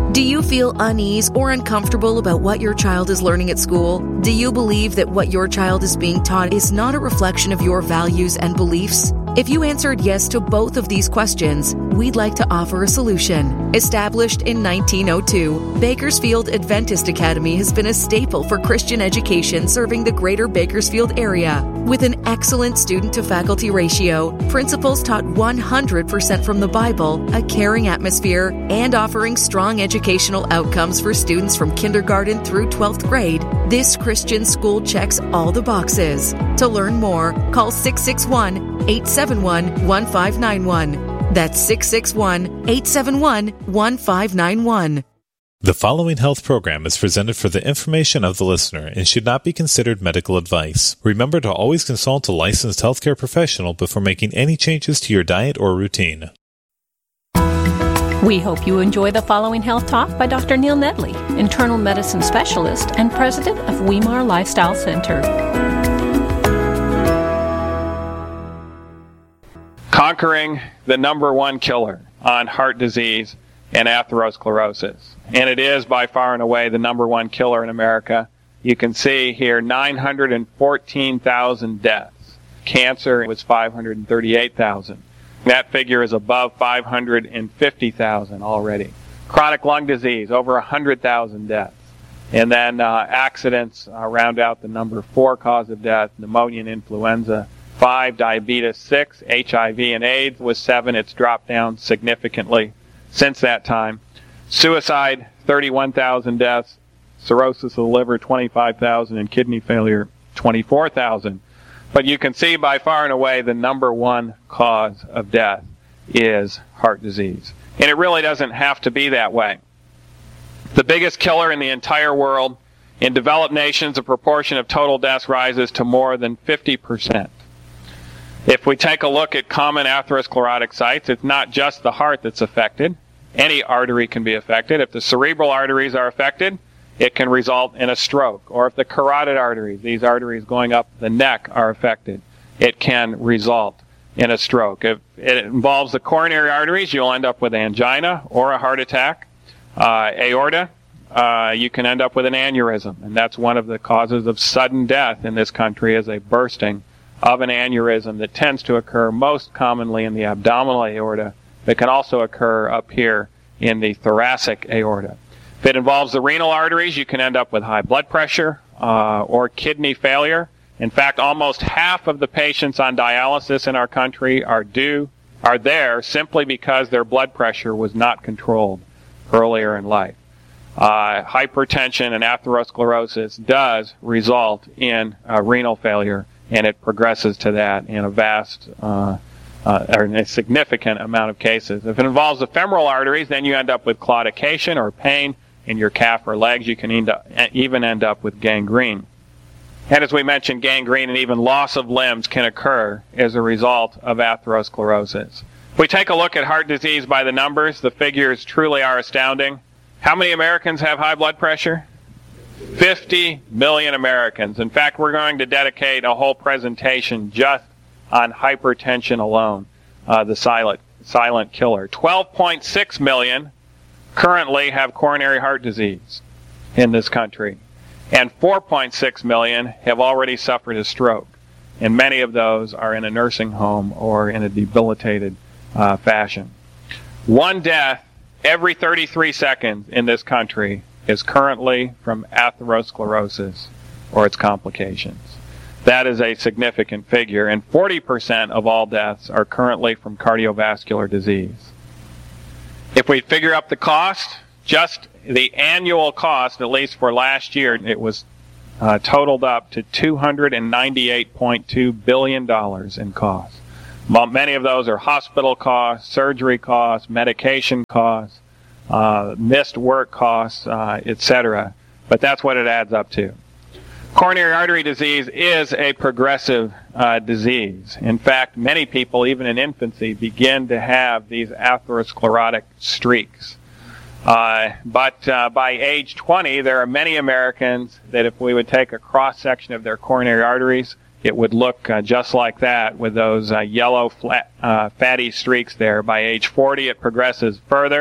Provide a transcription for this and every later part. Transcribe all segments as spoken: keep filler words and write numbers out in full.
Do you feel unease or uncomfortable about what your child is learning at school? Do you believe that what your child is being taught is not a reflection of your values and beliefs? If you answered yes to both of these questions, we'd like to offer a solution. Established in nineteen oh two, Bakersfield Adventist Academy has been a staple for Christian education serving the greater Bakersfield area. With an excellent student-to-faculty ratio, principals taught one hundred percent from the Bible, a caring atmosphere, and offering strong educational outcomes for students from kindergarten through twelfth grade, this Christian school checks all the boxes. To learn more, call six six one, eight seven one, one five nine one. That's six six one, eight seven one, one five nine one. The following health program is presented for the information of the listener and should not be considered medical advice. Remember to always consult a licensed healthcare professional before making any changes to your diet or routine. We hope you enjoy the following health talk by Doctor Neil Nedley, internal medicine specialist and president of Weimar Lifestyle Center. Conquering the number one killer on heart disease and atherosclerosis. And it is by far and away the number one killer in America. You can see here nine hundred fourteen thousand deaths. Cancer was five hundred thirty-eight thousand. That figure is above five hundred fifty thousand already. Chronic lung disease, over one hundred thousand deaths. And then uh, accidents uh, round out the number. Four cause of death, pneumonia and influenza. Five, diabetes. Six, H I V and AIDS. Was seven. It's dropped down significantly since that time. Suicide, thirty-one thousand deaths. Cirrhosis of the liver, twenty-five thousand. And kidney failure, twenty-four thousand. But you can see by far and away the number one cause of death is heart disease. And it really doesn't have to be that way. The biggest killer in the entire world, in developed nations, the proportion of total deaths rises to more than fifty percent. If we take a look at common atherosclerotic sites, it's not just the heart that's affected. Any artery can be affected. If the cerebral arteries are affected, it can result in a stroke. Or if the carotid arteries, these arteries going up the neck, are affected, it can result in a stroke. If it involves the coronary arteries, you'll end up with angina or a heart attack. Uh, aorta, uh, you can end up with an aneurysm. And that's one of the causes of sudden death in this country, is a bursting of an aneurysm that tends to occur most commonly in the abdominal aorta, but can also occur up here in the thoracic aorta. If it involves the renal arteries, you can end up with high blood pressure uh, or kidney failure. In fact, almost half of the patients on dialysis in our country are due are there simply because their blood pressure was not controlled earlier in life. Uh, hypertension and atherosclerosis does result in uh, renal failure, and it progresses to that in a vast uh, uh, or in a significant amount of cases. If it involves the femoral arteries, then you end up with claudication or pain in your calf or legs. You can end up, even end up with gangrene. And as we mentioned, gangrene and even loss of limbs can occur as a result of atherosclerosis. If we take a look at heart disease by the numbers, the figures truly are astounding. How many Americans have high blood pressure? fifty million Americans. In fact, we're going to dedicate a whole presentation just on hypertension alone, uh, the silent, silent killer. twelve point six million currently have coronary heart disease in this country, and four point six million have already suffered a stroke, and many of those are in a nursing home or in a debilitated uh, fashion. One death every thirty-three seconds in this country is currently from atherosclerosis or its complications. That is a significant figure, and forty percent of all deaths are currently from cardiovascular disease. If we figure up the cost, just the annual cost, at least for last year, it was uh, totaled up to two hundred ninety-eight point two billion dollars in costs. Many of those are hospital costs, surgery costs, medication costs, uh, missed work costs, uh, et cetera. But that's what it adds up to. Coronary artery disease is a progressive uh, disease. In fact, many people, even in infancy, begin to have these atherosclerotic streaks. Uh, but uh, by age twenty, there are many Americans that if we would take a cross-section of their coronary arteries, it would look uh, just like that with those uh, yellow flat, uh, fatty streaks there. By age forty, it progresses further.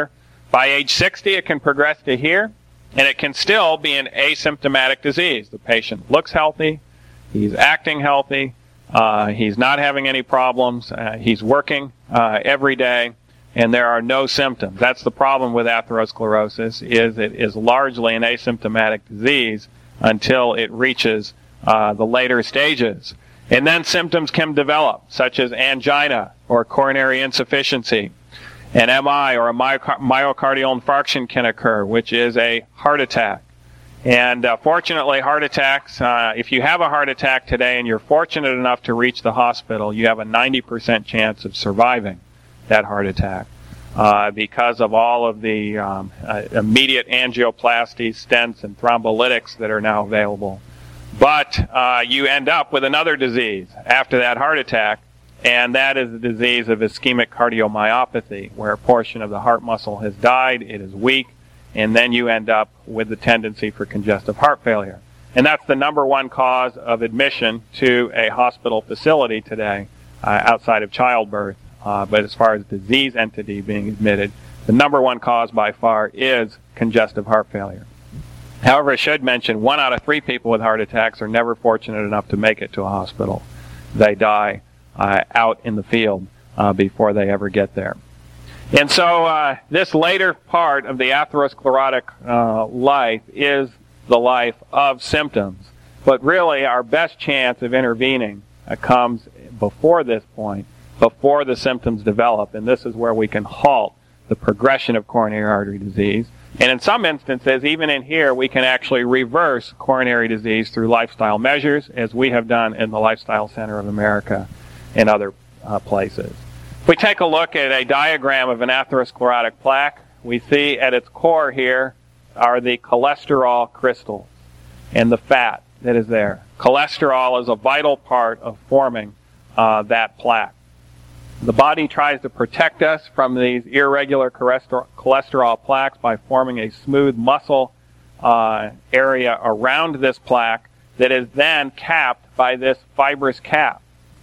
By age sixty, it can progress to here, and it can still be an asymptomatic disease. The patient looks healthy, he's acting healthy, uh, he's not having any problems, uh, he's working uh, every day, and there are no symptoms. That's the problem with atherosclerosis, is it is largely an asymptomatic disease until it reaches uh, the later stages. And then symptoms can develop, such as angina or coronary insufficiency. An M I or a myocardial infarction can occur, which is a heart attack. And uh, fortunately, heart attacks, uh, if you have a heart attack today and you're fortunate enough to reach the hospital, you have a ninety percent chance of surviving that heart attack uh, because of all of the um, uh, immediate angioplasties, stents, and thrombolytics that are now available. But uh, you end up with another disease after that heart attack, and that is the disease of ischemic cardiomyopathy, where a portion of the heart muscle has died, it is weak, and then you end up with the tendency for congestive heart failure. And that's the number one cause of admission to a hospital facility today uh, outside of childbirth. Uh, but as far as disease entity being admitted, the number one cause by far is congestive heart failure. However, I should mention, one out of three people with heart attacks are never fortunate enough to make it to a hospital. They die uh, out in the field uh, before they ever get there. And so uh, this later part of the atherosclerotic uh, life is the life of symptoms. But really, our best chance of intervening uh, comes before this point, before the symptoms develop, and this is where we can halt the progression of coronary artery disease. And in some instances, even in here, we can actually reverse coronary disease through lifestyle measures, as we have done in the Lifestyle Center of America and other uh, places. If we take a look at a diagram of an atherosclerotic plaque, we see at its core here are the cholesterol crystals and the fat that is there. Cholesterol is a vital part of forming uh, that plaque. The body tries to protect us from these irregular cholesterol plaques by forming a smooth muscle uh, area around this plaque that is then capped by this fibrous cap.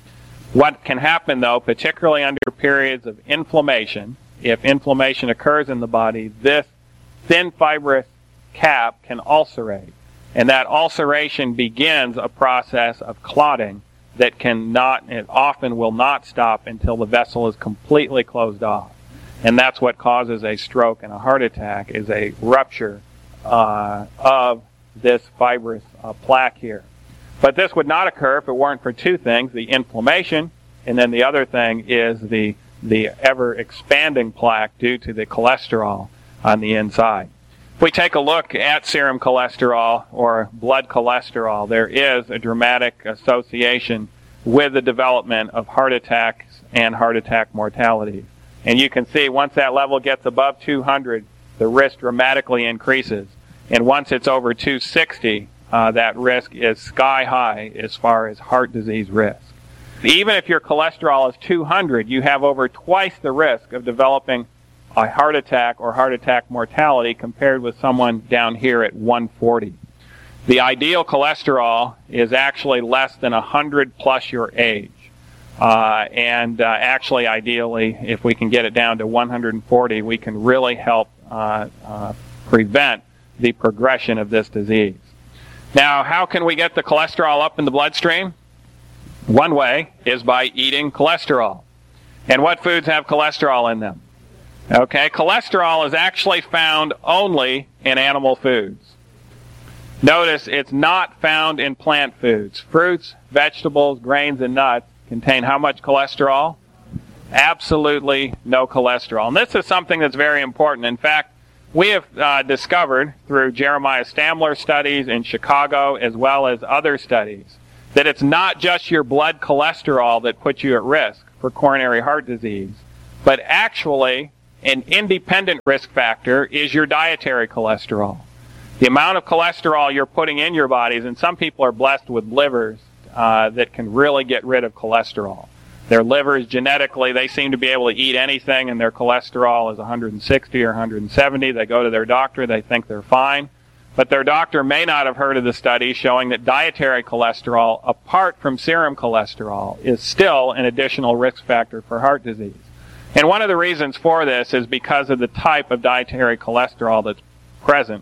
What can happen, though, particularly under periods of inflammation, if inflammation occurs in the body, this thin fibrous cap can ulcerate. And that ulceration begins a process of clotting that cannot, it often will not stop until the vessel is completely closed off. And that's what causes a stroke and a heart attack, is a rupture uh, of this fibrous uh, plaque here. But this would not occur if it weren't for two things, the inflammation, and then the other thing is the, the ever-expanding plaque due to the cholesterol on the inside. If we take a look at serum cholesterol or blood cholesterol, there is a dramatic association with the development of heart attacks and heart attack mortality. And you can see once that level gets above two hundred, the risk dramatically increases. And once it's over two sixty, uh, that risk is sky high as far as heart disease risk. Even if your cholesterol is two hundred, you have over twice the risk of developing a heart attack or heart attack mortality compared with someone down here at one forty. The ideal cholesterol is actually less than one hundred plus your age. Uh, and uh, actually, ideally, if we can get it down to one hundred forty, we can really help uh, uh, prevent the progression of this disease. Now, how can we get the cholesterol up in the bloodstream? One way is by eating cholesterol. And what foods have cholesterol in them? Okay, cholesterol is actually found only in animal foods. Notice it's not found in plant foods. Fruits, vegetables, grains, and nuts contain how much cholesterol? Absolutely no cholesterol. And this is something that's very important. In fact, we have uh, discovered through Jeremiah Stamler studies in Chicago as well as other studies that it's not just your blood cholesterol that puts you at risk for coronary heart disease, but actually an independent risk factor is your dietary cholesterol. The amount of cholesterol you're putting in your bodies, and some people are blessed with livers uh, that can really get rid of cholesterol. Their livers, genetically, they seem to be able to eat anything, and their cholesterol is one hundred sixty or one hundred seventy. They go to their doctor, they think they're fine. But their doctor may not have heard of the study showing that dietary cholesterol, apart from serum cholesterol, is still an additional risk factor for heart disease. And one of the reasons for this is because of the type of dietary cholesterol that's present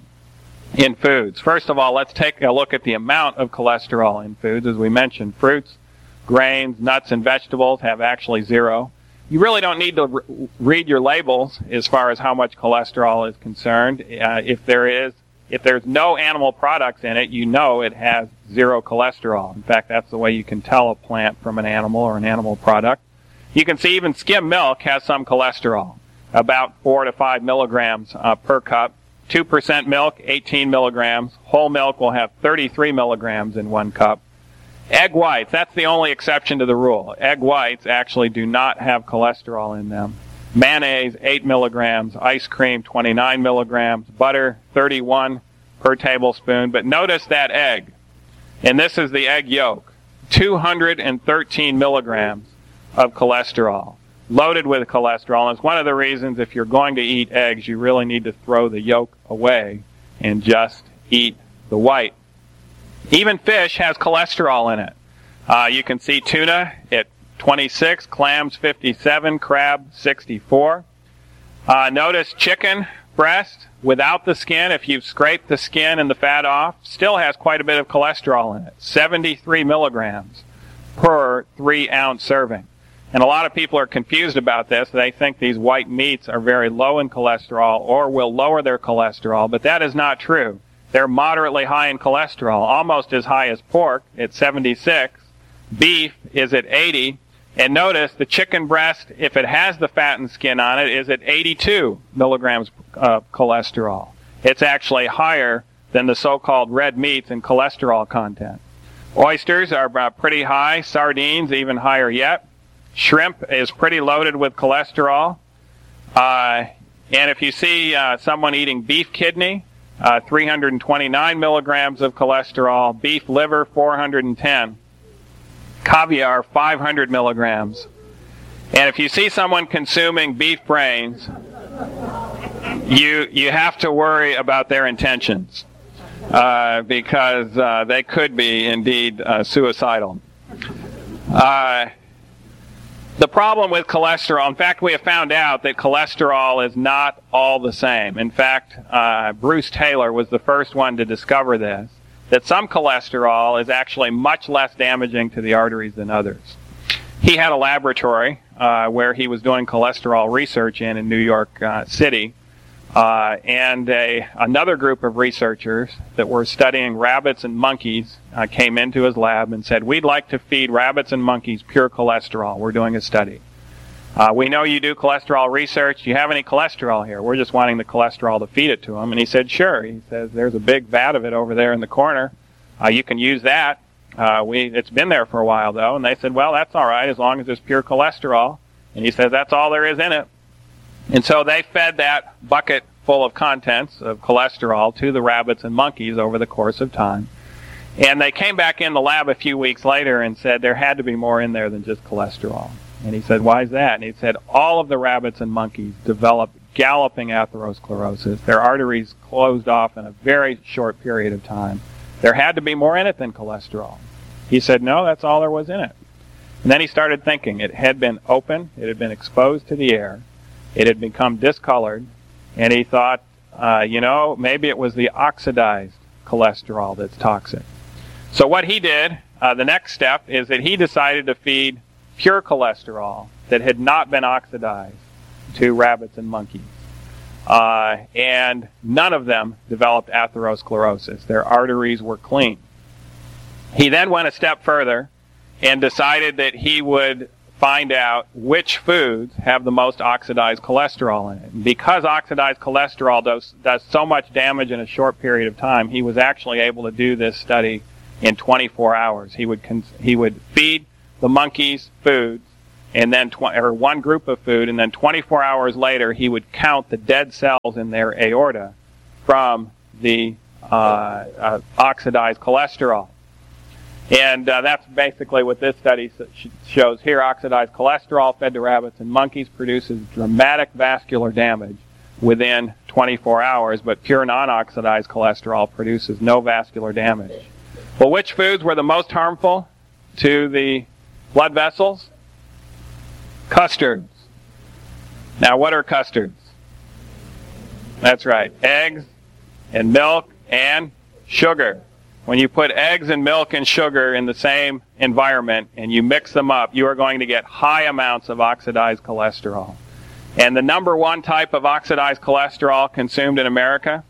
in foods. First of all, let's take a look at the amount of cholesterol in foods. As we mentioned, fruits, grains, nuts, and vegetables have actually zero. You really don't need to re- read your labels as far as how much cholesterol is concerned. Uh, if there is, if there's no animal products in it, you know it has zero cholesterol. In fact, that's the way you can tell a plant from an animal or an animal product. You can see even skim milk has some cholesterol, about four to five milligrams uh, per cup. two percent milk, eighteen milligrams. Whole milk will have thirty-three milligrams in one cup. Egg whites, that's the only exception to the rule. Egg whites actually do not have cholesterol in them. Mayonnaise, eight milligrams. Ice cream, twenty-nine milligrams. Butter, thirty-one per tablespoon. But notice that egg, and this is the egg yolk, two hundred thirteen milligrams of cholesterol, loaded with cholesterol. And it's one of the reasons if you're going to eat eggs, you really need to throw the yolk away and just eat the white. Even fish has cholesterol in it. Uh, you can see tuna at twenty-six, clams fifty-seven, crab sixty-four. Uh, notice chicken breast without the skin, if you've scraped the skin and the fat off, still has quite a bit of cholesterol in it, seventy-three milligrams per three ounce serving. And a lot of people are confused about this. They think these white meats are very low in cholesterol or will lower their cholesterol, but that is not true. They're moderately high in cholesterol, almost as high as pork at seventy-six. Beef is at eighty. And notice the chicken breast, if it has the fat and skin on it, is at eighty-two milligrams of cholesterol. It's actually higher than the so-called red meats in cholesterol content. Oysters are uh, pretty high. Sardines, even higher yet. Shrimp is pretty loaded with cholesterol. Uh, and if you see uh, someone eating beef kidney, uh, three hundred twenty-nine milligrams of cholesterol. Beef liver, four hundred ten. Caviar, five hundred milligrams. And if you see someone consuming beef brains, you you have to worry about their intentions, uh, because uh, they could be indeed uh, suicidal. Uh, the problem with cholesterol, in fact, we have found out that cholesterol is not all the same. In fact, uh, Bruce Taylor was the first one to discover this, that some cholesterol is actually much less damaging to the arteries than others. He had a laboratory uh, where he was doing cholesterol research in in New York uh, City, uh, and a, another group of researchers that were studying rabbits and monkeys uh, came into his lab and said, we'd like to feed rabbits and monkeys pure cholesterol. We're doing a study. Uh, we know you do cholesterol research. Do you have any cholesterol here? We're just wanting the cholesterol to feed it to him. And he said, sure. He says, there's a big vat of it over there in the corner. Uh, you can use that. Uh, we It's been there for a while, though. And they said, well, that's all right as long as it's pure cholesterol. And he says, that's all there is in it. And so they fed that bucket full of contents of cholesterol to the rabbits and monkeys over the course of time. And they came back in the lab a few weeks later and said there had to be more in there than just cholesterol. And he said, why is that? And he said, all of the rabbits and monkeys developed galloping atherosclerosis. Their arteries closed off in a very short period of time. There had to be more in it than cholesterol. He said, no, that's all there was in it. And then he started thinking. It had been open. It had been exposed to the air. It had become discolored. And he thought, uh, you know, maybe it was the oxidized cholesterol that's toxic. So what he did, uh, the next step, is that he decided to feed pure cholesterol that had not been oxidized to rabbits and monkeys. Uh, and none of them developed atherosclerosis. Their arteries were clean. He then went a step further and decided that he would find out which foods have the most oxidized cholesterol in it. And because oxidized cholesterol does, does so much damage in a short period of time, he was actually able to do this study in twenty-four hours. He would cons- he would feed the monkeys foods, and then tw- or one group of food, and then twenty-four hours later he would count the dead cells in their aorta from the uh, uh, oxidized cholesterol. And uh, that's basically what this study shows here. Oxidized cholesterol fed to rabbits and monkeys produces dramatic vascular damage within twenty-four hours, but pure non-oxidized cholesterol produces no vascular damage. Well, which foods were the most harmful to the blood vessels? Custards. Now, what are custards? That's right, eggs and milk and sugar. When you put eggs and milk and sugar in the same environment and you mix them up, you are going to get high amounts of oxidized cholesterol. And the number one type of oxidized cholesterol consumed in America?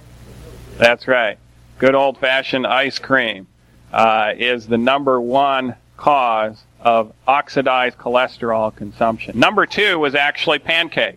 That's right. Good old-fashioned ice cream uh, is the number one cause of oxidized cholesterol consumption. Number two was actually pancakes.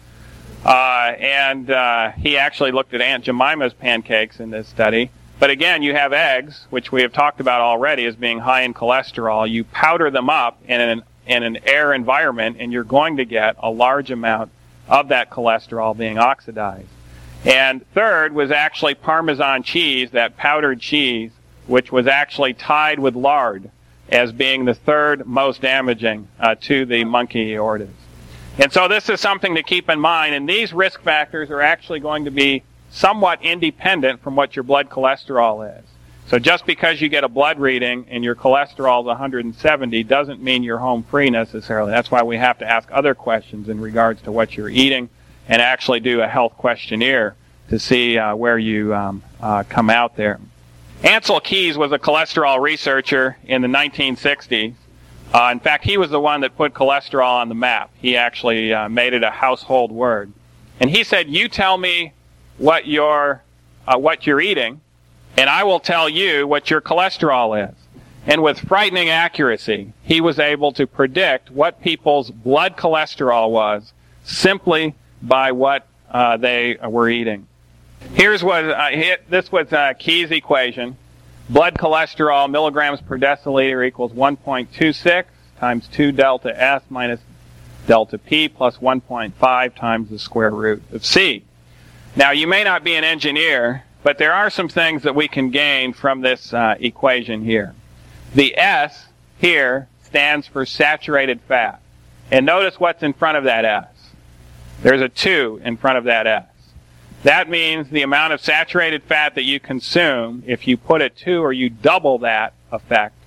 Uh, and uh, he actually looked at Aunt Jemima's pancakes in this study. But again, you have eggs, which we have talked about already as being high in cholesterol. You powder them up in an, in an air environment, and you're going to get a large amount of that cholesterol being oxidized. And third was actually Parmesan cheese, that powdered cheese, which was actually tied with lard as being the third most damaging uh, to the monkey aortas. And so this is something to keep in mind, and these risk factors are actually going to be somewhat independent from what your blood cholesterol is. So just because you get a blood reading and your cholesterol is one hundred seventy doesn't mean you're home free necessarily. That's why we have to ask other questions in regards to what you're eating and actually do a health questionnaire to see uh, where you um, uh, come out there. Ansel Keys was a cholesterol researcher in the nineteen sixties. Uh, in fact, he was the one that put cholesterol on the map. He actually uh, made it a household word. And he said, you tell me what you're, uh, what you're eating, and I will tell you what your cholesterol is. And with frightening accuracy, he was able to predict what people's blood cholesterol was simply by what uh, they were eating. Here's what, uh, hit, this was uh, Key's equation. Blood cholesterol, milligrams per deciliter equals one point two six times two delta S minus delta P plus one point five times the square root of C. Now, you may not be an engineer, but there are some things that we can gain from this uh, equation here. The S here stands for saturated fat. And notice what's in front of that S. There's a two in front of that S. That means the amount of saturated fat that you consume, if you put a two or you double that effect,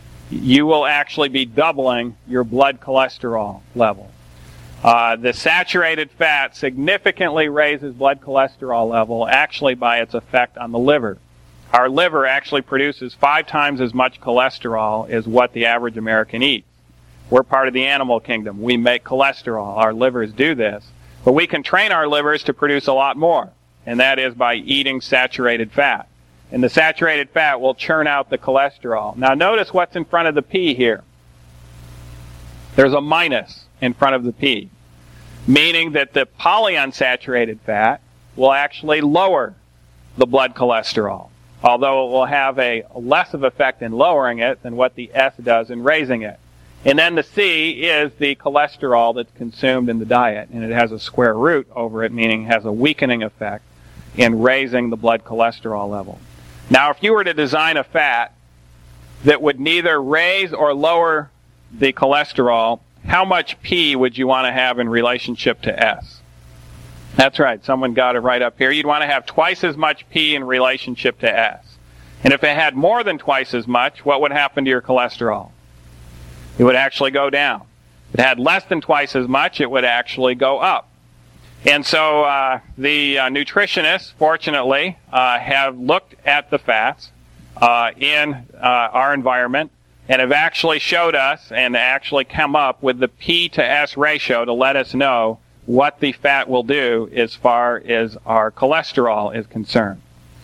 you will actually be doubling your blood cholesterol level. Uh, the saturated fat significantly raises blood cholesterol level actually by its effect on the liver. Our liver actually produces five times as much cholesterol as what the average American eats. We're part of the animal kingdom. We make cholesterol. Our livers do this. But we can train our livers to produce a lot more, and that is by eating saturated fat. And the saturated fat will churn out the cholesterol. Now notice what's in front of the P here. There's a minus in front of the P, meaning that the polyunsaturated fat will actually lower the blood cholesterol, although it will have a less of effect in lowering it than what the S does in raising it. And then the C is the cholesterol that's consumed in the diet, and it has a square root over it, meaning it has a weakening effect in raising the blood cholesterol level. Now, if you were to design a fat that would neither raise or lower the cholesterol, how much P would you want to have in relationship to S? That's right, someone got it right up here. You'd want to have twice as much P in relationship to S. And if it had more than twice as much, what would happen to your cholesterol? It would actually go down. If it had less than twice as much, it would actually go up. And so uh, the uh, nutritionists, fortunately, uh, have looked at the fats uh, in uh, our environment and have actually showed us and actually come up with the P to S ratio to let us know what the fat will do as far as our cholesterol is concerned.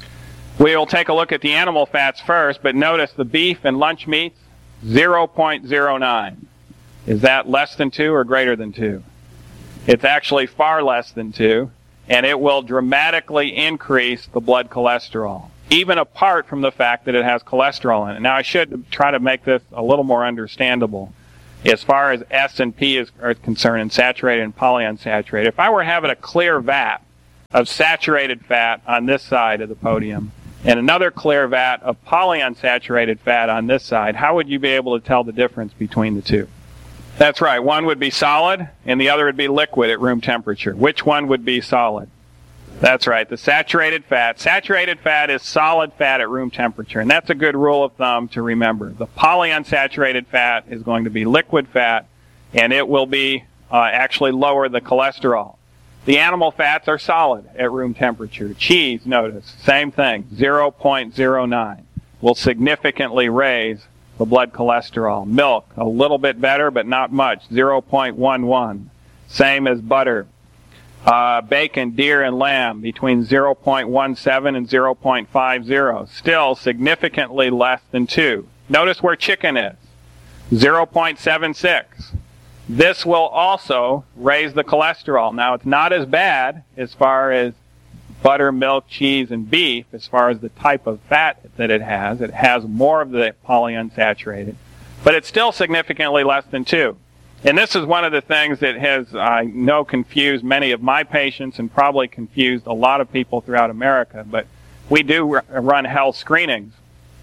We will take a look at the animal fats first, but notice the beef and lunch meats, zero point zero nine. Is that less than two or greater than two? It's actually far less than two, and it will dramatically increase the blood cholesterol, even apart from the fact that it has cholesterol in it. Now, I should try to make this a little more understandable as far as S and P is are concerned, and saturated and polyunsaturated. If I were having a clear vat of saturated fat on this side of the podium and another clear vat of polyunsaturated fat on this side, how would you be able to tell the difference between the two? That's right. One would be solid, and the other would be liquid at room temperature. Which one would be solid? That's right. The saturated fat. Saturated fat is solid fat at room temperature, and that's a good rule of thumb to remember. The polyunsaturated fat is going to be liquid fat, and it will be uh, actually lower the cholesterol. The animal fats are solid at room temperature. Cheese, notice, same thing, zero point zero nine will significantly raise the blood cholesterol. Milk, a little bit better, but not much, zero point one one. Same as butter. Uh, bacon, deer, and lamb, between zero point one seven and zero point five zero. Still significantly less than two. Notice where chicken is, zero point seven six. This will also raise the cholesterol. Now, it's not as bad as far as butter, milk, cheese, and beef, as far as the type of fat that it has. It has more of the polyunsaturated, but it's still significantly less than two. And this is one of the things that has, I know, confused many of my patients and probably confused a lot of people throughout America. But we do r- run health screenings.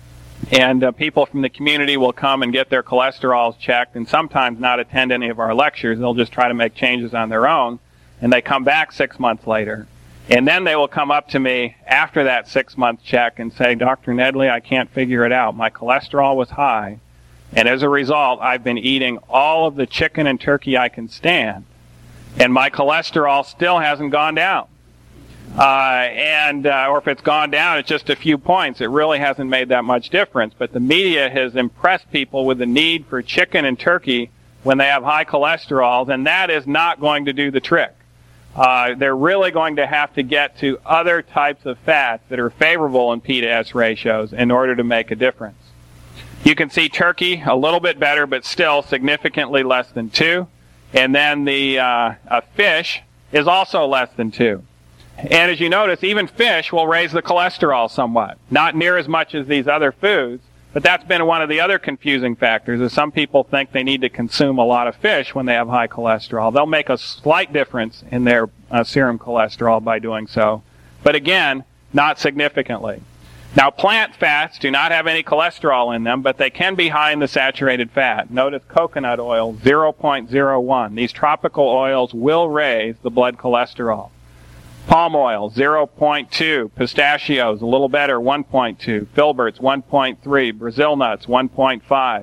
And uh, people from the community will come and get their cholesterols checked and sometimes not attend any of our lectures. They'll just try to make changes on their own. And they come back six months later. And then they will come up to me after that six-month check and say, Doctor Nedley, I can't figure it out. My cholesterol was high. And as a result, I've been eating all of the chicken and turkey I can stand, and my cholesterol still hasn't gone down. Uh, and uh, or if it's gone down, it's just a few points. It really hasn't made that much difference. But the media has impressed people with the need for chicken and turkey when they have high cholesterol, and that is not going to do the trick. Uh, they're really going to have to get to other types of fats that are favorable in P to S ratios in order to make a difference. You can see turkey a little bit better, but still significantly less than two. And then the uh, uh, fish is also less than two. And as you notice, even fish will raise the cholesterol somewhat. Not near as much as these other foods, but that's been one of the other confusing factors, is some people think they need to consume a lot of fish when they have high cholesterol. They'll make a slight difference in their uh, serum cholesterol by doing so, but again, not significantly. Now, plant fats do not have any cholesterol in them, but they can be high in the saturated fat. Notice coconut oil, zero point zero one. These tropical oils will raise the blood cholesterol. Palm oil, zero point two. Pistachios, a little better, one point two. Filberts, one point three. Brazil nuts, one point five.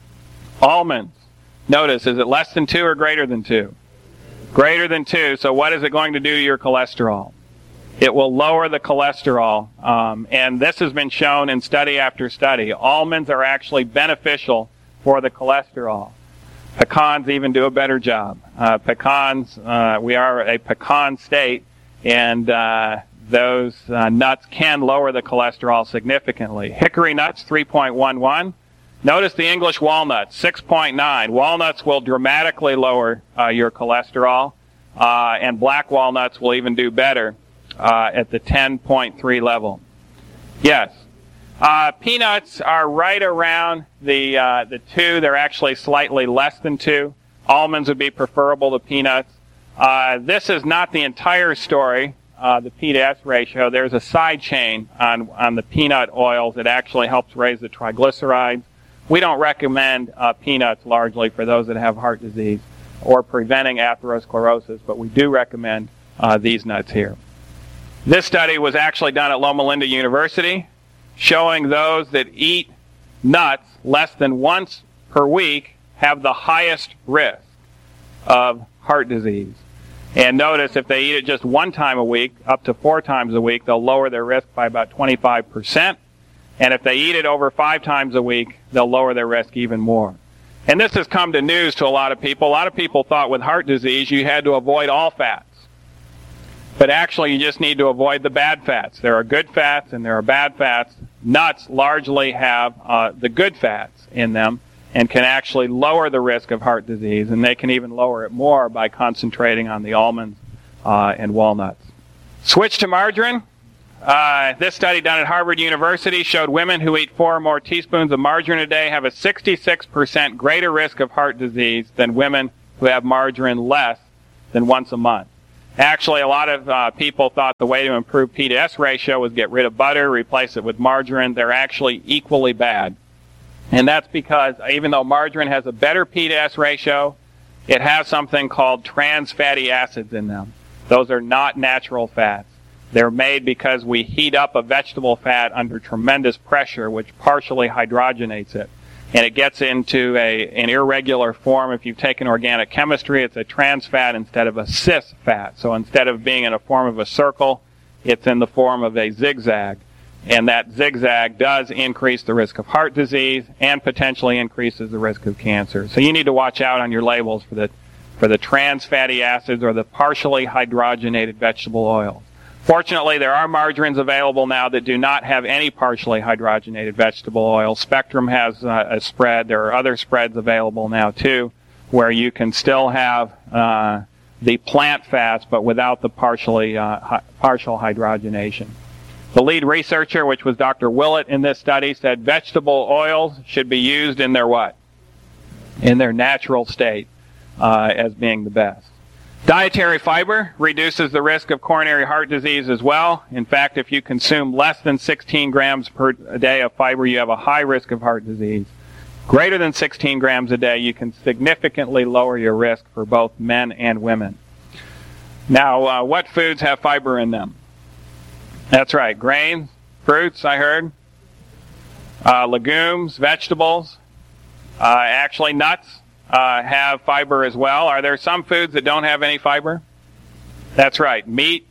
Almonds, notice, is it less than two or greater than two? Greater than two, so what is it going to do to your cholesterol? It will lower the cholesterol, um, and this has been shown in study after study. Almonds are actually beneficial for the cholesterol. Pecans even do a better job. Uh, pecans, uh, we are a pecan state, and uh, those uh, nuts can lower the cholesterol significantly. Hickory nuts, three point one one. Notice the English walnuts, six point nine. Walnuts will dramatically lower uh, your cholesterol, uh, and black walnuts will even do better. Uh, at the ten point three level. Yes. Uh, peanuts are right around the uh, the two. They're actually slightly less than two. Almonds would be preferable to peanuts. Uh, this is not the entire story, uh, the P to S ratio. There's a side chain on, on the peanut oils that actually helps raise the triglycerides. We don't recommend uh, peanuts largely for those that have heart disease or preventing atherosclerosis, but we do recommend uh, these nuts here. This study was actually done at Loma Linda University, showing those that eat nuts less than once per week have the highest risk of heart disease. And notice if they eat it just one time a week, up to four times a week, they'll lower their risk by about twenty-five percent. And if they eat it over five times a week, they'll lower their risk even more. And this has come to news to a lot of people. A lot of people thought with heart disease you had to avoid all fats. But actually, you just need to avoid the bad fats. There are good fats and there are bad fats. Nuts largely have uh, the good fats in them and can actually lower the risk of heart disease, and they can even lower it more by concentrating on the almonds uh, and walnuts. Switch to margarine. Uh, this study done at Harvard University showed women who eat four or more teaspoons of margarine a day have a sixty-six percent greater risk of heart disease than women who have margarine less than once a month. Actually, a lot of uh, people thought the way to improve P to S ratio was get rid of butter, replace it with margarine. They're actually equally bad. And that's because even though margarine has a better P to S ratio, it has something called trans fatty acids in them. Those are not natural fats. They're made because we heat up a vegetable fat under tremendous pressure, which partially hydrogenates it. and it gets into a an irregular form. If you've taken organic chemistry, it's a trans fat instead of a cis fat. So instead of being in a form of a circle, it's in the form of a zigzag. And that zigzag does increase the risk of heart disease and potentially increases the risk of cancer. So you need to watch out on your labels for the for the trans fatty acids or the partially hydrogenated vegetable oils. Fortunately, there are margarines available now that do not have any partially hydrogenated vegetable oil. Spectrum has uh, a spread. There are other spreads available now, too, where you can still have uh, the plant fats, but without the partially uh, hi- partial hydrogenation. The lead researcher, which was Doctor Willett in this study, said vegetable oils should be used in their what? In their natural state uh, as being the best. Dietary fiber reduces the risk of coronary heart disease as well. In fact, if you consume less than sixteen grams per day of fiber, you have a high risk of heart disease. Greater than sixteen grams a day, you can significantly lower your risk for both men and women. Now, uh, what foods have fiber in them? That's right, grains, fruits, I heard, uh, legumes, vegetables, uh, actually nuts. Uh, have fiber as well. Are there some foods that don't have any fiber? That's right, meat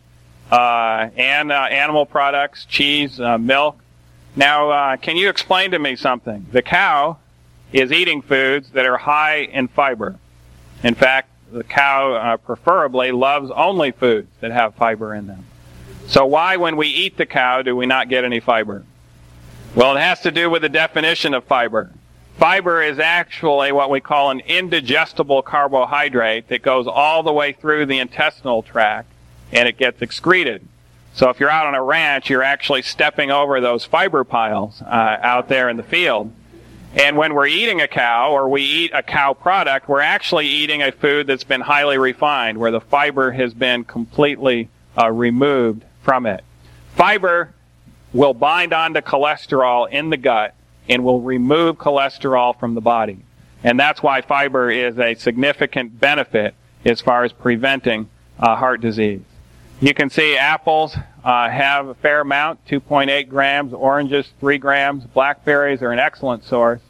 uh, and uh, animal products, cheese, uh, milk. Now, uh, can you explain to me something? The cow is eating foods that are high in fiber. In fact, the cow uh, preferably loves only foods that have fiber in them. So why, when we eat the cow, do we not get any fiber? Well, it has to do with the definition of fiber. Fiber is actually what we call an indigestible carbohydrate that goes all the way through the intestinal tract and it gets excreted. So if you're out on a ranch, you're actually stepping over those fiber piles uh, out there in the field. And when we're eating a cow or we eat a cow product, we're actually eating a food that's been highly refined, where the fiber has been completely uh, removed from it. Fiber will bind onto cholesterol in the gut and will remove cholesterol from the body. And that's why fiber is a significant benefit as far as preventing uh, heart disease. You can see apples uh, have a fair amount, two point eight grams, oranges, three grams, blackberries are an excellent source,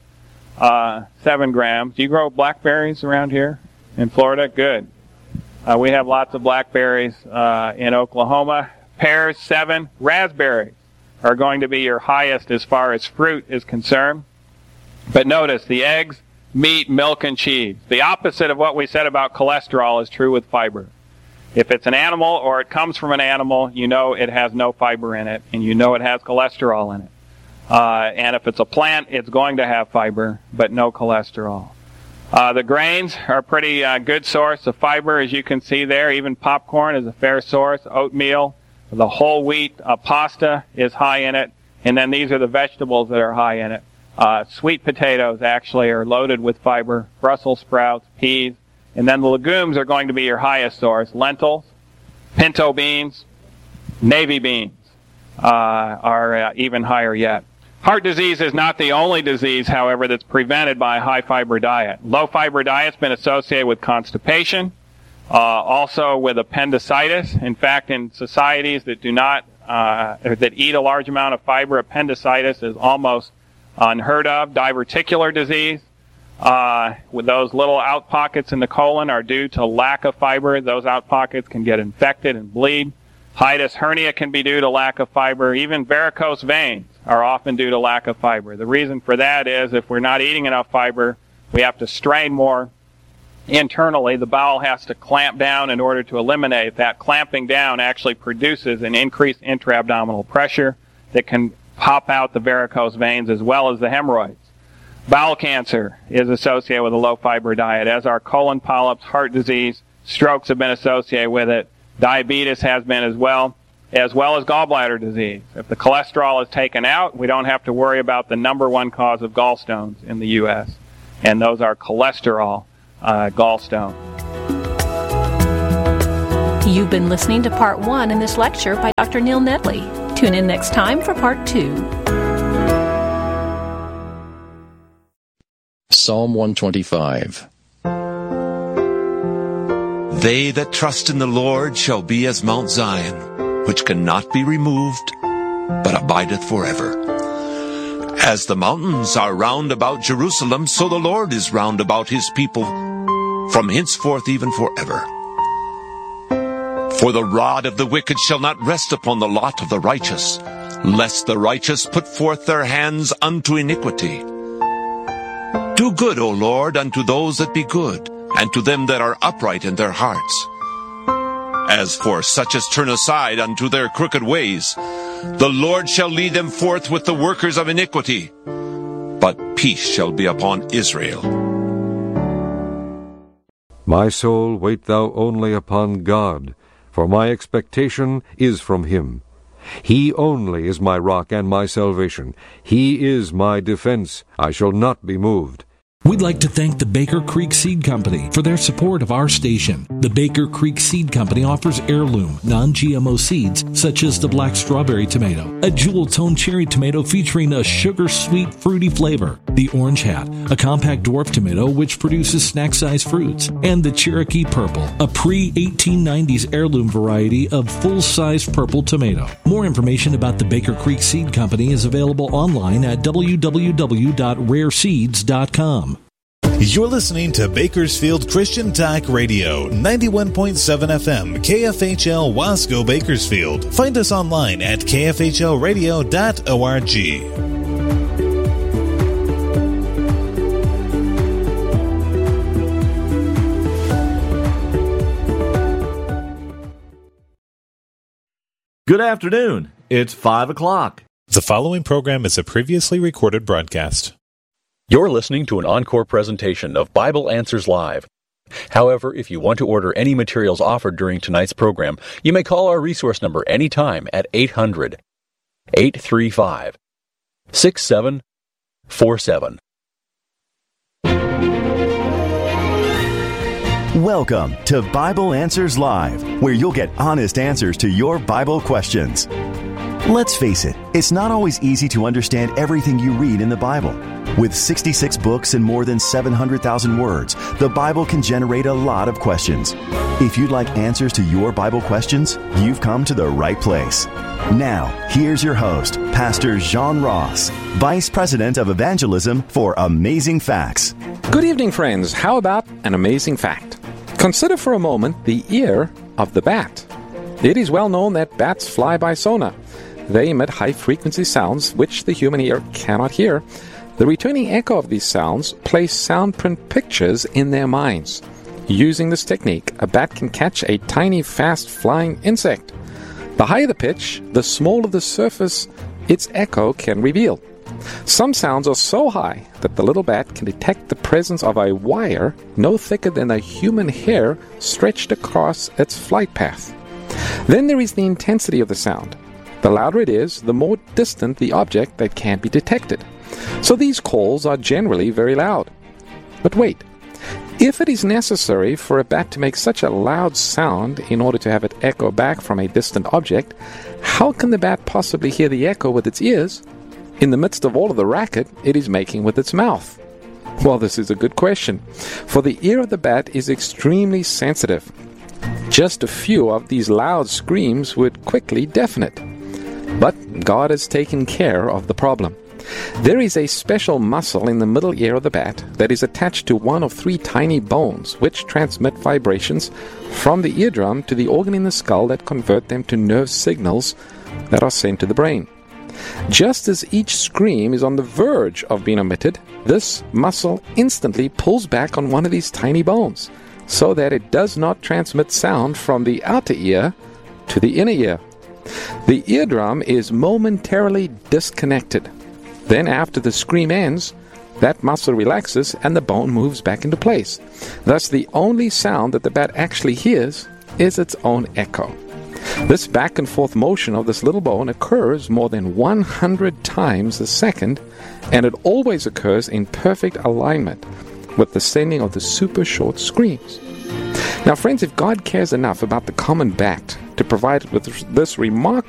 uh, seven grams. Do you grow blackberries around here in Florida? Good. Uh, we have lots of blackberries uh, in Oklahoma. Pears, seven. Raspberries are going to be your highest as far as fruit is concerned. But notice, the eggs, meat, milk, and cheese. The opposite of what we said about cholesterol is true with fiber. If it's an animal or it comes from an animal, you know it has no fiber in it, and you know it has cholesterol in it. Uh, and if it's a plant, it's going to have fiber, but no cholesterol. Uh, the grains are a pretty uh, good source of fiber, as you can see there. Even popcorn is a fair source. Oatmeal. The whole wheat uh, pasta is high in it, and then these are the vegetables that are high in it. Uh, sweet potatoes actually are loaded with fiber, Brussels sprouts, peas, and then the legumes are going to be your highest source. Lentils, pinto beans, navy beans uh, are uh, even higher yet. Heart disease is not the only disease, however, that's prevented by a high-fiber diet. Low-fiber diet's been associated with constipation, Uh, also with appendicitis. In fact, in societies that do not, uh, that eat a large amount of fiber, appendicitis is almost unheard of. Diverticular disease, uh, with those little out pockets in the colon are due to lack of fiber. Those out pockets can get infected and bleed. Hiatus hernia can be due to lack of fiber. Even varicose veins are often due to lack of fiber. The reason for that is if we're not eating enough fiber, we have to strain more. Internally, the bowel has to clamp down in order to eliminate. That clamping down actually produces an increased intra-abdominal pressure that can pop out the varicose veins as well as the hemorrhoids. Bowel cancer is associated with a low-fiber diet, as are colon polyps, heart disease, strokes have been associated with it. Diabetes has been as well, as well as gallbladder disease. If the cholesterol is taken out, we don't have to worry about the number one cause of gallstones in the U S, and those are cholesterol Uh, gallstone. You've been listening to part one in this lecture by Doctor Neil Nedley. Tune in next time for part two. Psalm one twenty-five. They that trust in the Lord shall be as Mount Zion, which cannot be removed, but abideth forever. As the mountains are round about Jerusalem, so the Lord is round about his people, from henceforth even forever. For the rod of the wicked shall not rest upon the lot of the righteous, lest the righteous put forth their hands unto iniquity. Do good, O Lord, unto those that be good, and to them that are upright in their hearts. As for such as turn aside unto their crooked ways, the Lord shall lead them forth with the workers of iniquity, but peace shall be upon Israel. My soul, wait thou only upon God, for my expectation is from him. He only is my rock and my salvation. He is my defense. I shall not be moved. We'd like to thank the Baker Creek Seed Company for their support of our station. The Baker Creek Seed Company offers heirloom, non-G M O seeds such as the black strawberry tomato, a jewel-tone cherry tomato featuring a sugar-sweet, fruity flavor, the orange hat, a compact dwarf tomato which produces snack-sized fruits, and the Cherokee Purple, a pre eighteen nineties heirloom variety of full-sized purple tomato. More information about the Baker Creek Seed Company is available online at w w w dot rare seeds dot com. You're listening to Bakersfield Christian Talk Radio, ninety-one point seven F M, K F H L Wasco Bakersfield. Find us online at k f h l radio dot org. Good afternoon. It's five o'clock. The following program is a previously recorded broadcast. You're listening to an encore presentation of Bible Answers Live. However, if you want to order any materials offered during tonight's program, you may call our resource number anytime at eight hundred, eight three five, six seven four seven. Welcome to Bible Answers Live, where you'll get honest answers to your Bible questions. Let's face it, it's not always easy to understand everything you read in the Bible. With sixty-six books and more than seven hundred thousand words, the Bible can generate a lot of questions. If you'd like answers to your Bible questions, you've come to the right place. Now, here's your host, Pastor Jean Ross, Vice President of Evangelism for Amazing Facts. Good evening, friends. How about an amazing fact? Consider for a moment the ear of the bat. It is well known that bats fly by sonar. They emit high-frequency sounds which the human ear cannot hear. The returning echo of these sounds plays soundprint pictures in their minds. Using this technique, a bat can catch a tiny, fast-flying insect. The higher the pitch, the smaller the surface its echo can reveal. Some sounds are so high that the little bat can detect the presence of a wire no thicker than a human hair stretched across its flight path. Then there is the intensity of the sound. The louder it is, the more distant the object that can be detected. So these calls are generally very loud. But wait, if it is necessary for a bat to make such a loud sound in order to have it echo back from a distant object, how can the bat possibly hear the echo with its ears in the midst of all of the racket it is making with its mouth? Well, this is a good question, for the ear of the bat is extremely sensitive. Just a few of these loud screams would quickly deafen it. But God has taken care of the problem. There is a special muscle in the middle ear of the bat that is attached to one of three tiny bones which transmit vibrations from the eardrum to the organ in the skull that convert them to nerve signals that are sent to the brain. Just as each scream is on the verge of being emitted, this muscle instantly pulls back on one of these tiny bones so that it does not transmit sound from the outer ear to the inner ear. The eardrum is momentarily disconnected. Then after the scream ends, that muscle relaxes and the bone moves back into place. Thus, the only sound that the bat actually hears is its own echo. This back and forth motion of this little bone occurs more than one hundred times a second, and it always occurs in perfect alignment with the sending of the super short screams. Now, friends, if God cares enough about the common bat to provide it with this remarkable